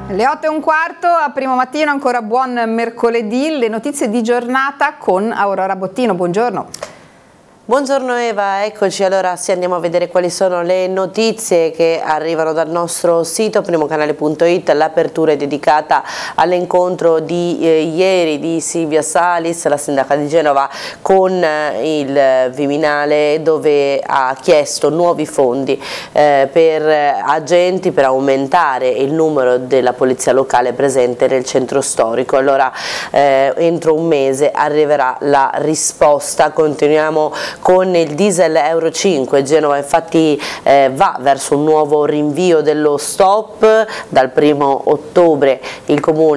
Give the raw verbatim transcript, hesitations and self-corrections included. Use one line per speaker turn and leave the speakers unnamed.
Le otto e un quarto, a Primo Mattino, ancora buon mercoledì, le notizie di giornata con Aurora Bottino, buongiorno.
Buongiorno Eva, eccoci. Allora sì, andiamo a vedere quali sono le notizie che arrivano dal nostro sito primocanale punto it. L'apertura è dedicata all'incontro di eh, ieri di Silvia Salis, la sindaca di Genova, con eh, il Viminale, dove ha chiesto nuovi fondi eh, per agenti per aumentare il numero della polizia locale presente nel centro storico. Allora eh, entro un mese arriverà la risposta. Continuiamo con il diesel Euro cinque. Genova infatti eh, va verso un nuovo rinvio dello stop. Dal primo ottobre il comune